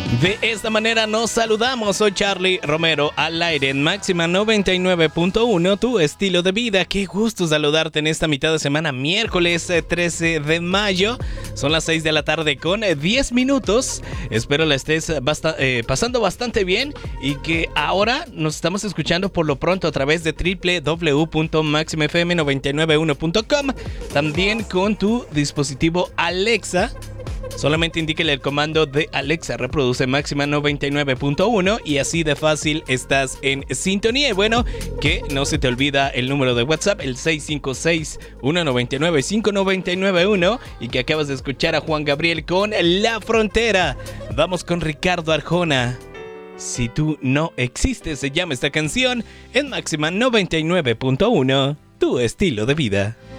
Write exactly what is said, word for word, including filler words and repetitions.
De esta manera nos saludamos. Soy Charlie Romero al aire en Máxima noventa y nueve punto uno, tu estilo de vida. Qué gusto saludarte en esta mitad de semana, miércoles trece de mayo. Son las seis de la tarde con diez minutos. Espero la estés basta- eh, pasando bastante bien y que ahora nos estamos escuchando por lo pronto a través de doble u doble u doble u punto máxima f m noventa y nueve uno punto com. También con tu dispositivo Alexa. Solamente indíquele el comando de Alexa, reproduce Máxima noventa y nueve punto uno y así de fácil estás en sintonía. Y bueno, que no se te olvida el número de WhatsApp, el seis cinco seis, uno nueve nueve, cinco nueve nueve uno, y que acabas de escuchar a Juan Gabriel con La Frontera. Vamos con Ricardo Arjona. Si tú no existes, se llama esta canción en Máxima noventa y nueve punto uno, tu estilo de vida.